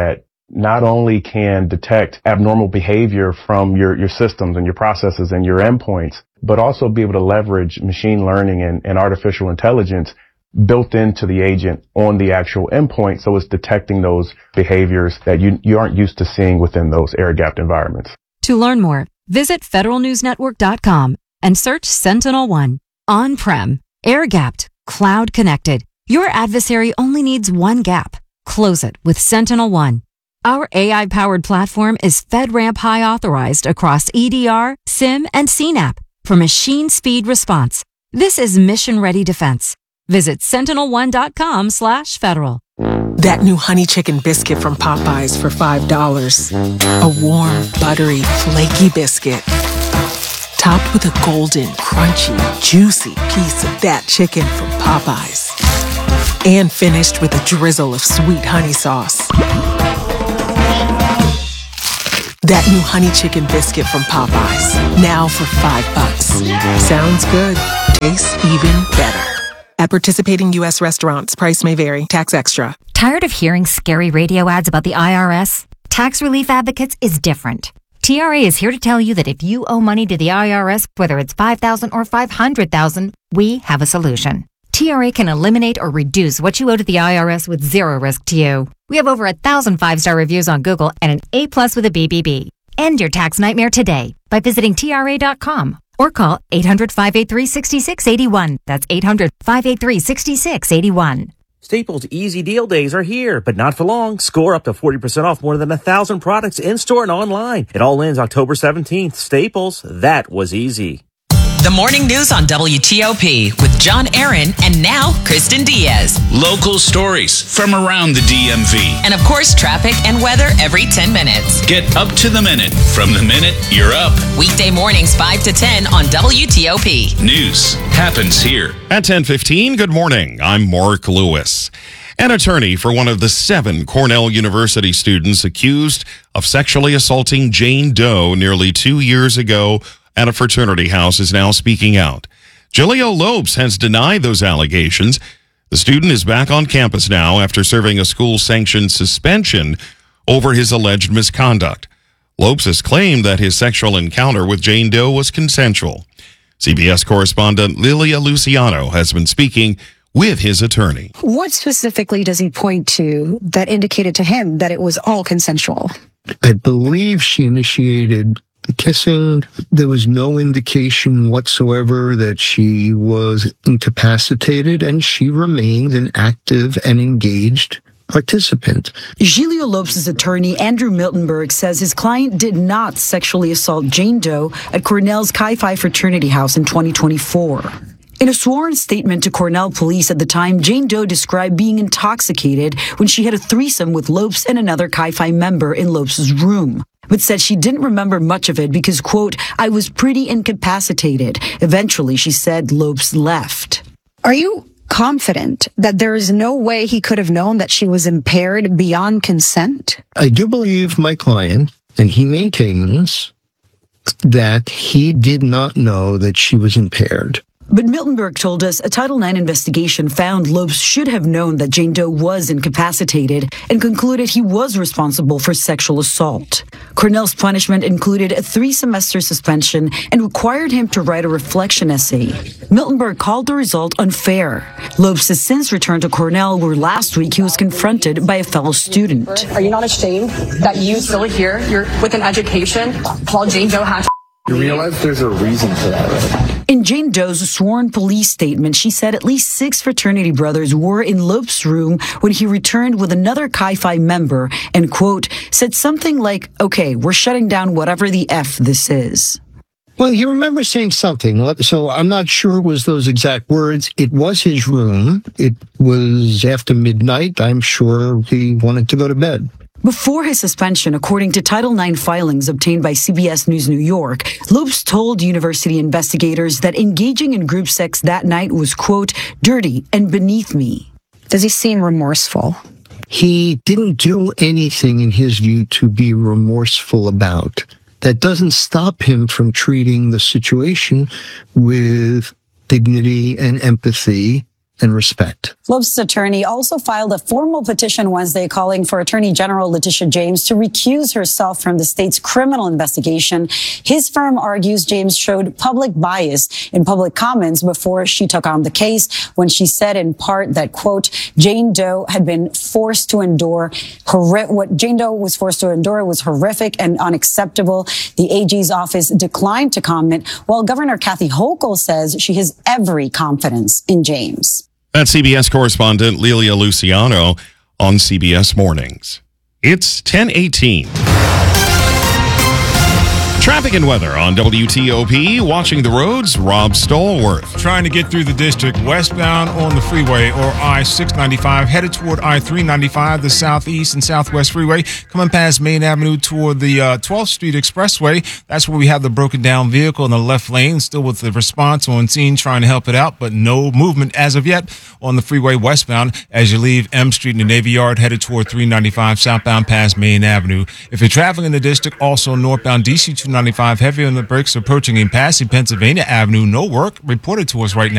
not only can detect abnormal behavior from your, your systems and your processes and your endpoints, but also be able to leverage machine learning and, and artificial intelligence built into the agent on the actual endpoint. So it's detecting those behaviors that you, you aren't used to seeing within those air-gapped environments. To learn more, visit federal news network dot com and search Sentinel One. On-prem, air-gapped, cloud-connected. Your adversary only needs one gap. Close it with Sentinel One. Our A I-powered platform is FedRAMP High authorized across E D R, SIM, and C NAP for machine speed response. This is mission-ready defense. Visit sentinel one dot com slash federal. That new honey chicken biscuit from Popeyes for five dollars. A warm, buttery, flaky biscuit. Topped with a golden, crunchy, juicy piece of that chicken from Popeyes. And finished with a drizzle of sweet honey sauce. That new honey chicken biscuit from Popeyes. Now for five bucks. Sounds good. Tastes even better. At participating U S restaurants, price may vary. Tax extra. Tired of hearing scary radio ads about the I R S? Tax Relief Advocates is different. T R A is here to tell you that if you owe money to the I R S, whether it's five thousand dollars or five hundred thousand dollars, we have a solution. T R A can eliminate or reduce what you owe to the I R S with zero risk to you. We have over a thousand five-star reviews on Google and an A plus with a B B B. End your tax nightmare today by visiting T R A dot com or call eight hundred, five eight three, six six eight one. That's eight hundred, five eight three, six six eight one. Staples Easy Deal Days are here, but not for long. Score up to forty percent off more than a thousand products in-store and online. It all ends October seventeenth. Staples, that was easy. The morning news on W T O P with John Aaron and now Kristen Diaz. Local stories from around the D M V. And of course, traffic and weather every ten minutes. Get up to the minute from the minute you're up. Weekday mornings five to ten on W T O P. News happens here. At ten fifteen, good morning. I'm Mark Lewis. An attorney for one of the seven Cornell University students accused of sexually assaulting Jane Doe nearly two years ago at a fraternity house is now speaking out. Julio Lopes has denied those allegations. The student is back on campus now after serving a school-sanctioned suspension over his alleged misconduct. Lopes has claimed that his sexual encounter with Jane Doe was consensual. C B S correspondent Lilia Luciano has been speaking with his attorney. What specifically does he point to that indicated to him that it was all consensual? I believe she initiated kissing. There was no indication whatsoever that she was incapacitated, and she remained an active and engaged participant. Julio Lopes' attorney, Andrew Miltenberg, says his client did not sexually assault Jane Doe at Cornell's Chi Phi fraternity house in twenty twenty-four. In a sworn statement to Cornell police at the time, Jane Doe described being intoxicated when she had a threesome with Lopes and another Chi Phi member in Lopes' room, but said she didn't remember much of it because, quote, I was pretty incapacitated. Eventually, she said Lopes left. Are you confident that there is no way he could have known that she was impaired beyond consent? I do believe my client, and he maintains that he did not know that she was impaired. But Miltenberg told us a Title nine investigation found Lopes should have known that Jane Doe was incapacitated and concluded he was responsible for sexual assault. Cornell's punishment included a three-semester suspension and required him to write a reflection essay. Miltenberg called the result unfair. Lopes has since returned to Cornell, where last week he was confronted by a fellow student. Are you not ashamed that you still here, you're with an education, while Jane Doe had... You realize there's a reason for that, right? In Jane Doe's sworn police statement, she said at least six fraternity brothers were in Lopes' room when he returned with another Chi Phi member and, quote, said something like, okay, we're shutting down whatever the F this is. Well, he remembers saying something, so I'm not sure it was those exact words. It was his room. It was after midnight. I'm sure he wanted to go to bed. Before his suspension, according to Title nine filings obtained by C B S News New York, Lopes told university investigators that engaging in group sex that night was, quote, dirty and beneath me. Does he seem remorseful? He didn't do anything, in his view, to be remorseful about. That doesn't stop him from treating the situation with dignity and empathy and respect. Loeb's attorney also filed a formal petition Wednesday calling for Attorney General Letitia James to recuse herself from the state's criminal investigation. His firm argues James showed public bias in public comments before she took on the case, when she said in part that, quote, Jane Doe had been forced to endure horri- what Jane Doe was forced to endure was horrific and unacceptable. The A G's office declined to comment, while Governor Kathy Hochul says she has every confidence in James. That's C B S correspondent Lilia Luciano on C B S Mornings. It's ten eighteen. Traffic and weather on W T O P. Watching the roads, Rob Stallworth. Trying to get through the district westbound on the freeway or I six ninety-five, headed toward I three ninety-five, the southeast and southwest freeway, coming past Main Avenue toward the uh, twelfth Street Expressway. That's where we have the broken down vehicle in the left lane, still with the response on scene trying to help it out, but no movement as of yet on the freeway westbound as you leave M Street in the Navy Yard, headed toward three ninety-five, southbound past Main Avenue. If you're traveling in the district, also northbound D C two ninety-five, heavy on the brakes approaching and passing Pennsylvania Avenue. No work reported to us right now.